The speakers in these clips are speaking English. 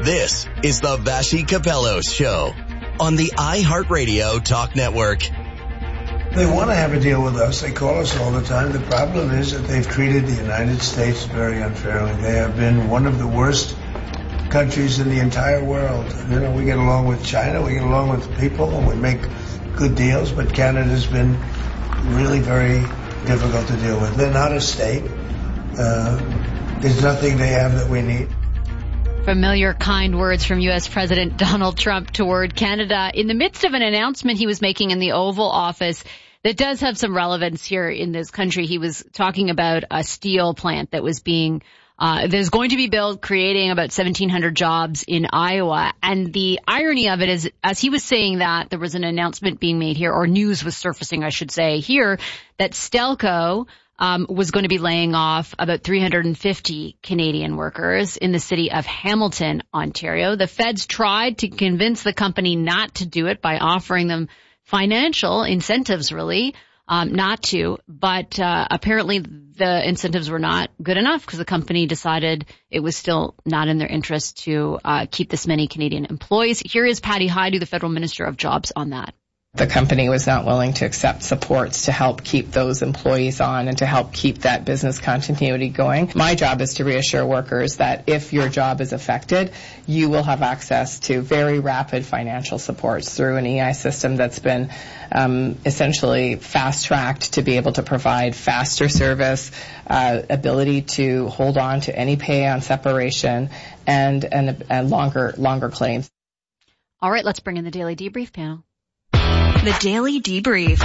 This is the Vassy Capello Show on the iHeartRadio Talk Network. They want to have a deal with us. They call us all the time. The problem is that they've treated the United States very unfairly. They have been one of the worst countries in the entire world. You know, we get along with China, we get along with people, and we make good deals, but Canada's been really very difficult to deal with. They're not a state. There's nothing they have that we need. Familiar kind words from U.S. President Donald Trump toward Canada in the midst of an announcement he was making in the Oval Office that does have some relevance here in this country. He was talking about a steel plant that was there's going to be built, creating about 1,700 jobs in Iowa. And the irony of it is, as he was saying that, there was an announcement being made here, or news was surfacing, I should say, here, that Stelco was going to be laying off about 350 Canadian workers in the city of Hamilton, Ontario. The feds tried to convince the company not to do it by offering them financial incentives, really, not to. But apparently the incentives were not good enough because the company decided it was still not in their interest to keep this many Canadian employees. Here is Patty Hajdu, the federal minister of jobs, on that. The company was not willing to accept supports to help keep those employees on and to help keep that business continuity going. My job is to reassure workers that if your job is affected, you will have access to very rapid financial supports through an EI system that's been essentially fast-tracked to be able to provide faster service, ability to hold on to any pay on separation, and longer claims. All right, let's bring in the Daily Debrief panel. The Daily Debrief.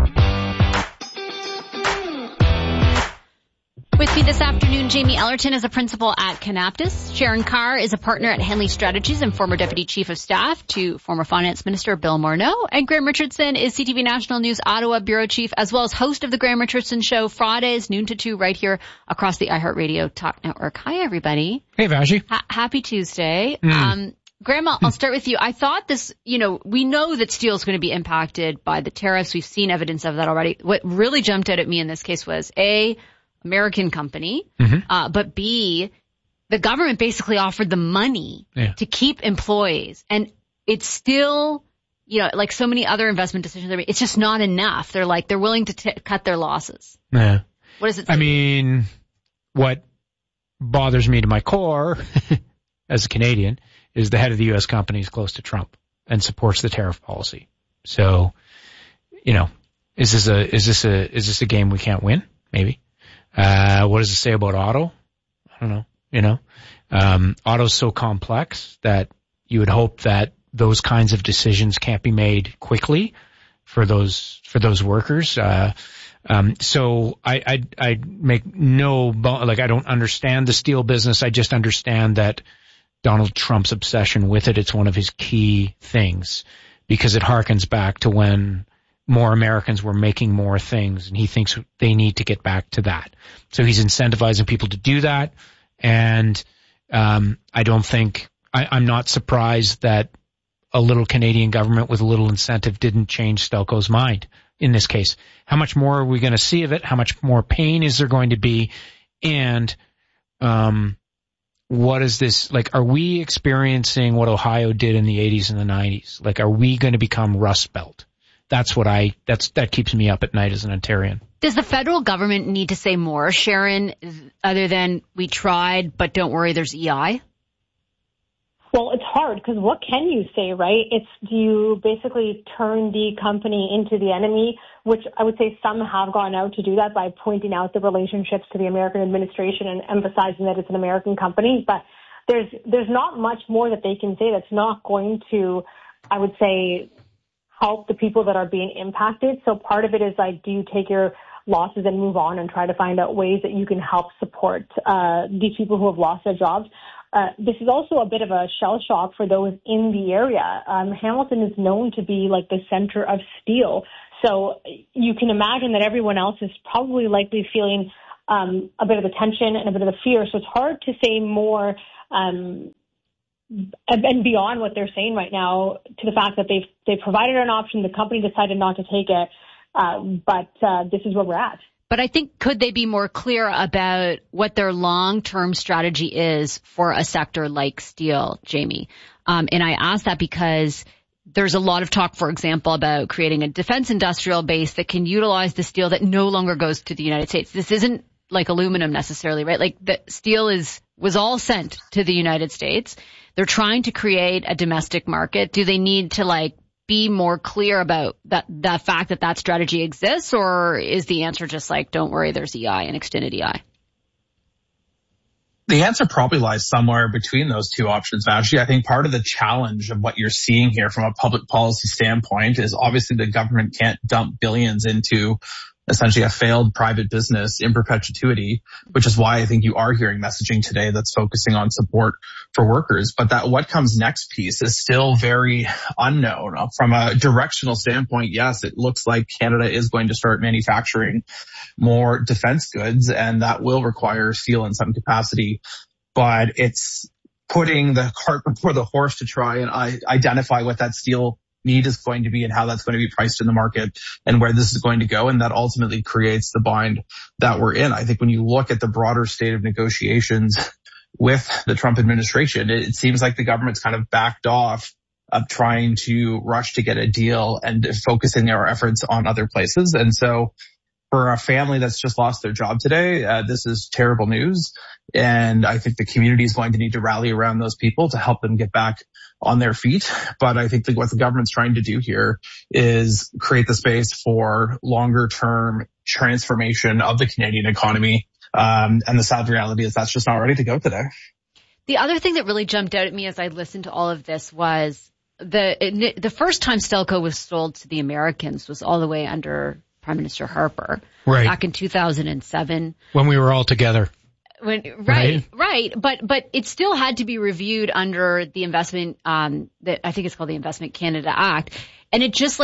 With me this afternoon, Jamie Ellerton is a principal at Kanaptis. Sharon Carr is a partner at Henley Strategies and former Deputy Chief of Staff to former Finance Minister Bill Morneau. And Graham Richardson is CTV National News Ottawa Bureau Chief, as well as host of the Graham Richardson Show, Fridays, noon to 2, right here across the iHeartRadio Talk Network. Hi, everybody. Hey, Vassy. Happy Tuesday. Graham, I'll start with you. I thought this, we know that steel is going to be impacted by the tariffs. We've seen evidence of that already. What really jumped out at me in this case was A, American company, but B, the government basically offered the money to keep employees. And it's still, like so many other investment decisions, it's just not enough. They're willing to cut their losses. Yeah. What does it say? I mean, what bothers me to my core as a Canadian is the head of the U.S. company is close to Trump and supports the tariff policy. So, is this a game we can't win? Maybe. What does it say about auto? I don't know. Auto's so complex that you would hope that those kinds of decisions can't be made quickly for those workers. So I make I don't understand the steel business. I just understand that Donald Trump's obsession with it, it's one of his key things because it harkens back to when more Americans were making more things, and he thinks they need to get back to that. So he's incentivizing people to do that, and I'm not surprised that a little Canadian government with a little incentive didn't change Stelco's mind in this case. How much more are we going to see of it? How much more pain is there going to be? And what is this, are we experiencing what Ohio did in the 80s and the 90s? Are we going to become Rust Belt? That keeps me up at night as an Ontarian. Does the federal government need to say more, Sharon, other than we tried, but don't worry, there's EI? Well, it's hard because what can you say, right? Do you basically turn the company into the enemy, which I would say some have gone out to do that by pointing out the relationships to the American administration and emphasizing that it's an American company. But there's not much more that they can say that's not going to, I would say, help the people that are being impacted. So part of it is do you take your losses and move on and try to find out ways that you can help support these people who have lost their jobs? This is also a bit of a shell shock for those in the area. Hamilton is known to be the center of steel. So you can imagine that everyone else is probably likely feeling a bit of the tension and a bit of the fear. So it's hard to say more and beyond what they're saying right now to the fact that they provided an option. The company decided not to take it. But this is where we're at. But I think, could they be more clear about what their long-term strategy is for a sector like steel, Jamie? And I ask that because there's a lot of talk, for example, about creating a defense industrial base that can utilize the steel that no longer goes to the United States. This isn't like aluminum necessarily, right? Like the steel was all sent to the United States. They're trying to create a domestic market. Do they need to be more clear about the fact that strategy exists, or is the answer just don't worry, there's EI and extended EI? The answer probably lies somewhere between those two options, Vashi. I think part of the challenge of what you're seeing here from a public policy standpoint is obviously the government can't dump billions into essentially a failed private business in perpetuity, which is why I think you are hearing messaging today that's focusing on support for workers. But that what comes next piece is still very unknown. From a directional standpoint, yes, it looks like Canada is going to start manufacturing more defense goods, and that will require steel in some capacity. But it's putting the cart before the horse to try and identify what that steel need is going to be and how that's going to be priced in the market and where this is going to go. And that ultimately creates the bind that we're in. I think when you look at the broader state of negotiations with the Trump administration, it seems like the government's kind of backed off of trying to rush to get a deal and focusing their efforts on other places. And so for a family that's just lost their job today, this is terrible news. And I think the community is going to need to rally around those people to help them get back on their feet. But I think what the government's trying to do here is create the space for longer term transformation of the Canadian economy. And the sad reality is that's just not ready to go today. The other thing that really jumped out at me as I listened to all of this was the first time Stelco was sold to the Americans was all the way under Prime Minister Harper. Right. Back in 2007. When we were all together. Right. But it still had to be reviewed under the investment, that I think it's called the Investment Canada Act. And it just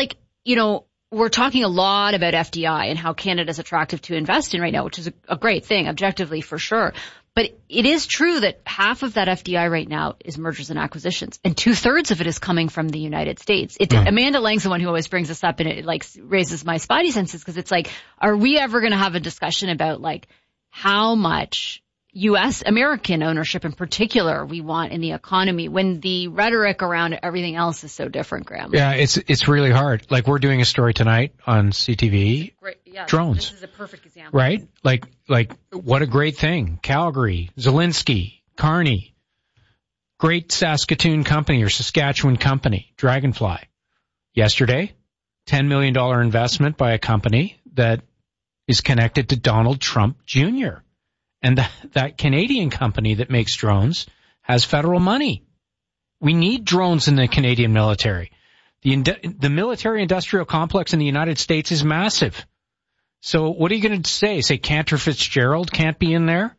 we're talking a lot about FDI and how Canada's attractive to invest in right now, which is a great thing, objectively for sure. But it is true that half of that FDI right now is mergers and acquisitions, and 2/3 of it is coming from the United States. Amanda Lang's the one who always brings this up, and it raises my spidey senses, because it's are we ever going to have a discussion about how much U.S. American ownership in particular we want in the economy when the rhetoric around everything else is so different, Graham? Yeah, it's really hard. We're doing a story tonight on CTV. Great, yeah, drones. This is a perfect example. Right? What a great thing. Calgary, Zelensky, Carney, great Saskatoon company or Saskatchewan company, Dragonfly. Yesterday, $10 million investment by a company that is connected to Donald Trump Jr. And that Canadian company that makes drones has federal money. We need drones in the Canadian military. The military industrial complex in the United States is massive. So what are you going to say? Say Cantor Fitzgerald can't be in there?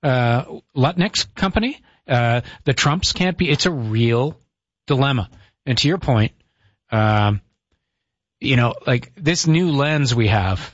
Lutnick's company? The Trumps can't be? It's a real dilemma. And to your point, this new lens we have,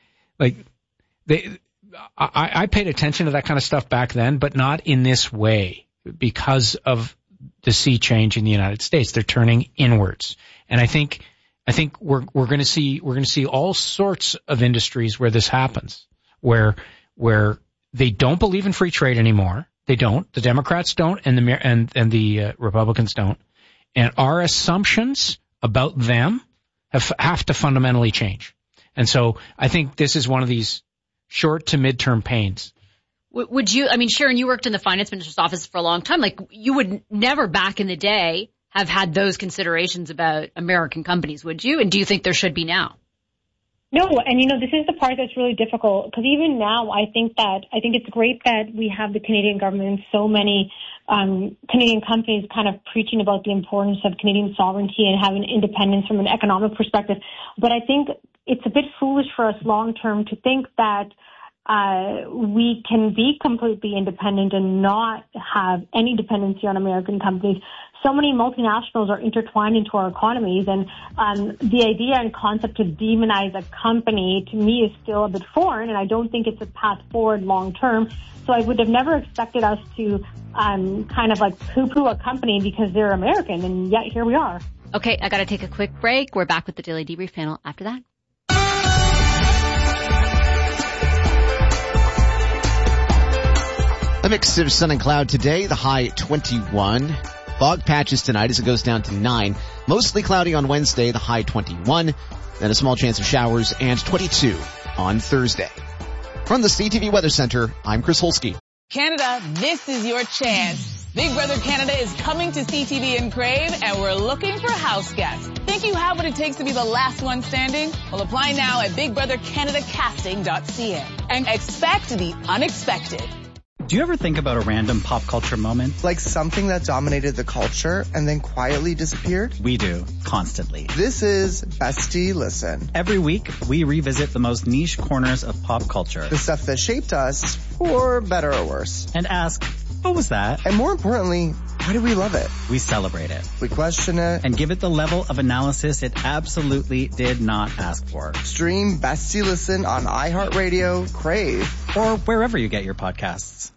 I paid attention to that kind of stuff back then, but not in this way because of the sea change in the United States. They're turning inwards. And I think we're going to see all sorts of industries where this happens, where they don't believe in free trade anymore. They don't. The Democrats don't, and the Republicans don't. And our assumptions about them have to fundamentally change. And so I think this is one of these short to midterm pains. Would you, Sharon, you worked in the finance minister's office for a long time. You would never back in the day have had those considerations about American companies, would you? And do you think there should be now? No, and this is the part that's really difficult, because even now I think it's great that we have the Canadian government and so many Canadian companies kind of preaching about the importance of Canadian sovereignty and having independence from an economic perspective. But I think it's a bit foolish for us long term to think that we can be completely independent and not have any dependency on American companies. So many multinationals are intertwined into our economies, and the idea and concept to demonize a company to me is still a bit foreign, and I don't think it's a path forward long term. So I would have never expected us to kind of poo-poo a company because they're American, and yet here we are. Okay, I got to take a quick break. We're back with the Daily Debrief panel after that. A mix of sun and cloud today, the high 21. Fog patches tonight as it goes down to 9. Mostly cloudy on Wednesday, the high 21. Then a small chance of showers and 22 on Thursday. From the CTV Weather Center, I'm Chris Holsky. Canada, this is your chance. Big Brother Canada is coming to CTV and Crave, and we're looking for house guests. Think you have what it takes to be the last one standing? Well, apply now at BigBrotherCanadaCasting.ca and expect the unexpected. Do you ever think about a random pop culture moment? Like something that dominated the culture and then quietly disappeared? We do, constantly. This is Bestie Listen. Every week, we revisit the most niche corners of pop culture. The stuff that shaped us, for better or worse. And ask, what was that? And more importantly, why do we love it? We celebrate it. We question it. And give it the level of analysis it absolutely did not ask for. Stream Bestie Listen on iHeartRadio, Crave, or wherever you get your podcasts.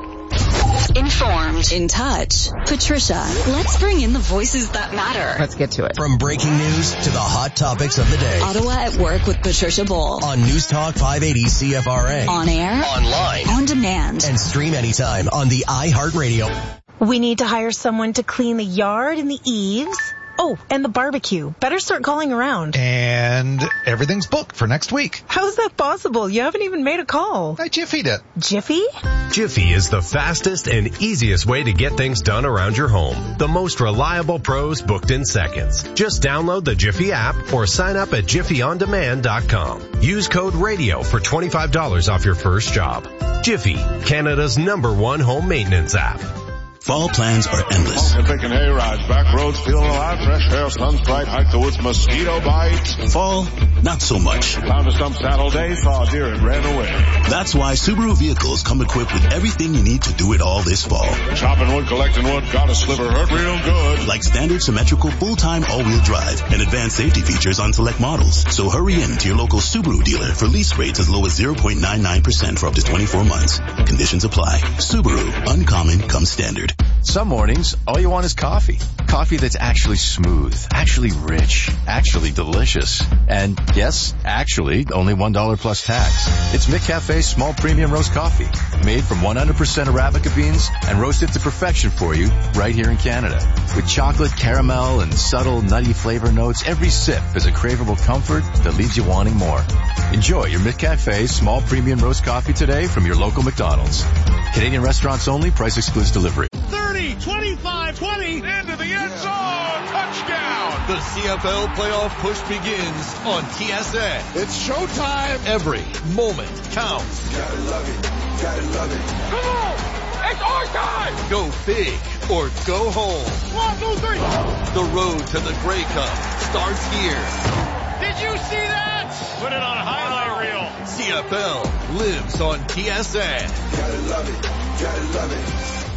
Informed, in touch. Patricia, let's bring in the voices that matter. Let's get to it. From breaking news to the hot topics of the day. Ottawa at Work with Patricia Bull. On News Talk 580 CFRA. On air. Online. On demand. And stream anytime on the iHeartRadio. We need to hire someone to clean the yard and the eaves. Oh, and the barbecue. Better start calling around. And everything's booked for next week. How is that possible? You haven't even made a call. I Jiffy'd it. Jiffy? Jiffy is the fastest and easiest way to get things done around your home. The most reliable pros booked in seconds. Just download the Jiffy app or sign up at JiffyOnDemand.com. Use code RADIO for $25 off your first job. Jiffy, Canada's #1 home maintenance app. Fall plans are endless. Picking hay rides, back roads, feeling alive, fresh air, sun's bright, hike the woods, mosquito bite. Fall, not so much. Found a stump saddle day, saw a deer and ran away. That's why Subaru vehicles come equipped with everything you need to do it all this fall. Chopping wood, collecting wood, got a sliver, hurt real good. Like standard symmetrical full-time all-wheel drive and advanced safety features on select models. So hurry in to your local Subaru dealer for lease rates as low as 0.99% for up to 24 months. Conditions apply. Subaru, uncommon comes standard. Some mornings, all you want is coffee. Coffee that's actually smooth, actually rich, actually delicious. And yes, actually, only $1 plus tax. It's McCafe's small premium roast coffee, made from 100% Arabica beans and roasted to perfection for you right here in Canada. With chocolate, caramel, and subtle nutty flavor notes, every sip is a craveable comfort that leaves you wanting more. Enjoy your McCafe small premium roast coffee today from your local McDonald's. Canadian restaurants only, price excludes delivery. 30, 25, 20, into the end zone, touchdown! The CFL playoff push begins on TSN. It's showtime! Every moment counts. Gotta love it, gotta love it. Come on! It's our time! Go big or go home. 1, 2, 3! The road to the Grey Cup starts here. Did you see that? Put it on a highlight reel. CFL lives on TSN. Gotta love it, gotta love it.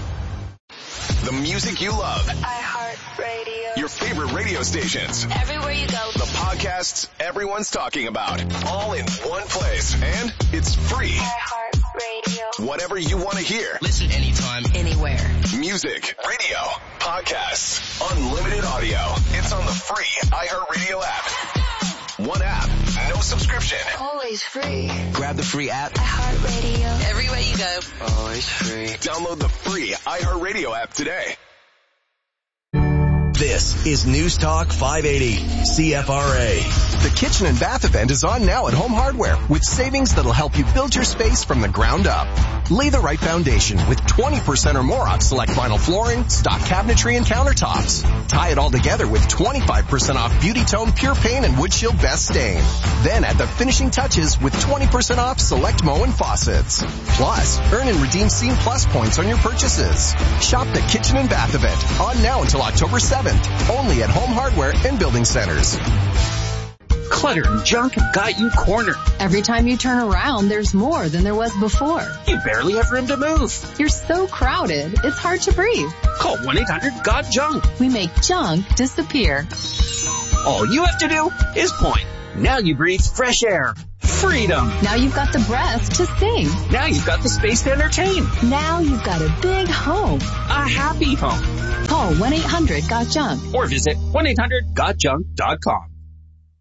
The music you love. iHeartRadio. Your favorite radio stations. Everywhere you go. The podcasts everyone's talking about. All in one place. And it's free. iHeartRadio. Whatever you want to hear. Listen anytime, anywhere. Music, radio, podcasts, unlimited audio. It's on the free iHeartRadio app. One app, no subscription. Always free. Grab the free app. iHeartRadio. Everywhere you go. Always free. Download the free iHeartRadio app today. This is News Talk 580 CFRA. The kitchen and bath event is on now at Home Hardware with savings that'll help you build your space from the ground up. Lay the right foundation with 20% or more off select vinyl flooring, stock cabinetry, and countertops. Tie it all together with 25% off Beauty Tone Pure Paint and Wood Shield Best Stain. Then add the finishing touches with 20% off select Moen and faucets. Plus, earn and redeem Scene Plus points on your purchases. Shop the kitchen and bath event on now until October 7th. Only at Home Hardware and Building Centers. Clutter and junk have got you cornered. Every time you turn around, there's more than there was before. You barely have room to move. You're so crowded, it's hard to breathe. Call 1-800-GOT-JUNK. We make junk disappear. All you have to do is point. Now you breathe fresh air. Freedom. Now you've got the breath to sing. Now you've got the space to entertain. Now you've got a big home. A happy home. Call 1-800-GOT-JUNK. Or visit 1-800-GOTJUNK.com.